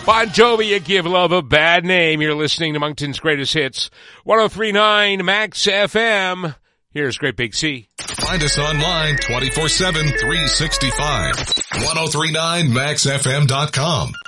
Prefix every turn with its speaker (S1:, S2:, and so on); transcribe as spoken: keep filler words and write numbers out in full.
S1: Bon Jovi, You Give Love a Bad Name. You're listening to Moncton's Greatest Hits. ten thirty-nine Max F M. Here's Great Big C.
S2: Find us online twenty-four seven, three sixty-five. ten thirty-nine max f m dot com.